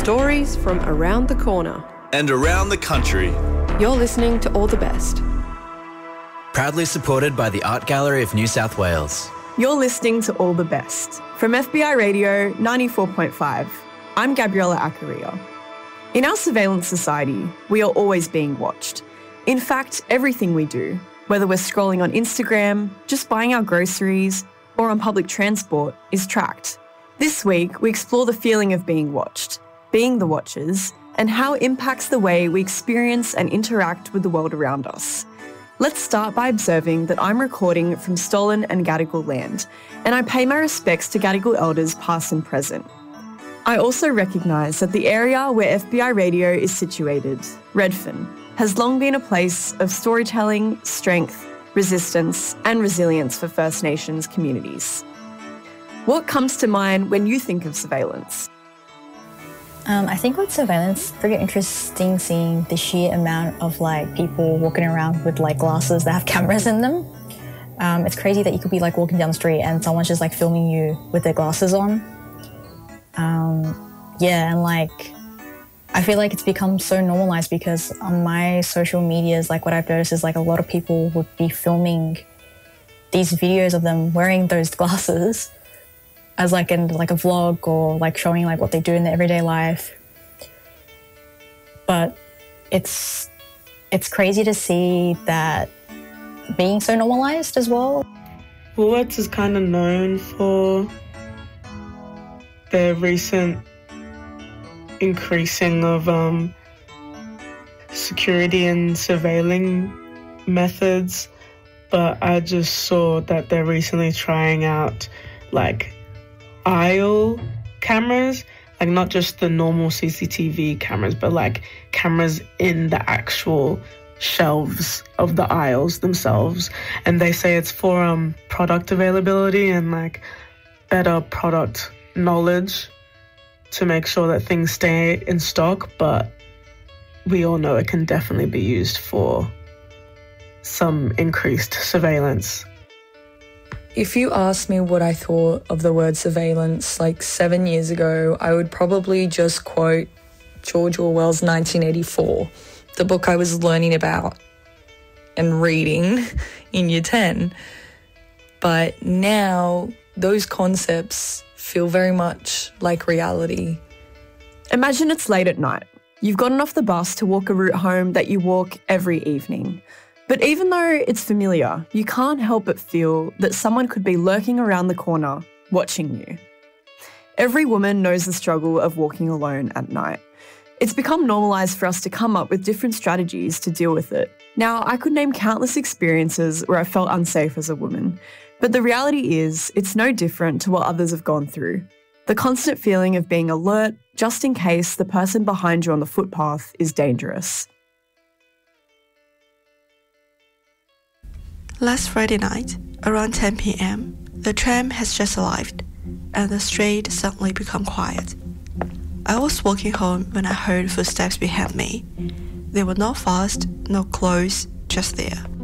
stories from around the corner and around the country. You're listening to All the Best. Proudly supported by the Art Gallery of New South Wales. You're listening to All the Best from FBI Radio 94.5. I'm Gabriella Acaria. In our surveillance society, we are always being watched. In fact, everything we do, whether we're scrolling on Instagram, just buying our groceries, or on public transport, is tracked. This week, we explore the feeling of being watched, being the watchers, and how it impacts the way we experience and interact with the world around us. Let's start by observing that I'm recording from stolen and Gadigal land, and I pay my respects to Gadigal elders past and present. I also recognise that the area where FBI Radio is situated, Redfern, has long been a place of storytelling, strength, resistance and resilience for First Nations communities. What comes to mind when you think of surveillance? I think with surveillance, pretty interesting seeing the sheer amount of people walking around with glasses that have cameras in them. It's crazy that you could be walking down the street and someone's just filming you with their glasses on. I feel like it's become so normalised because on my social medias, what I've noticed is a lot of people would be filming these videos of them wearing those glasses as in a vlog or showing what they do in their everyday life. But it's crazy to see that being so normalised as well. Woolworths is kind of known for their recent increasing of security and surveilling methods, but I just saw that they're recently trying out aisle cameras, not just the normal CCTV cameras, but cameras in the actual shelves of the aisles themselves. And they say it's for product availability and better product knowledge to make sure that things stay in stock, but we all know it can definitely be used for some increased surveillance. If you asked me what I thought of the word surveillance 7 years ago, I would probably just quote George Orwell's 1984, the book I was learning about and reading in Year 10. But now those concepts feel very much like reality. Imagine it's late at night. You've gotten off the bus to walk a route home that you walk every evening. But even though it's familiar, you can't help but feel that someone could be lurking around the corner, watching you. Every woman knows the struggle of walking alone at night. It's become normalised for us to come up with different strategies to deal with it. Now, I could name countless experiences where I felt unsafe as a woman, but the reality is it's no different to what others have gone through. The constant feeling of being alert just in case the person behind you on the footpath is dangerous. Last Friday night, around 10 p.m, the tram has just arrived, and the street suddenly became quiet. I was walking home when I heard footsteps behind me. They were not fast, not close, just there.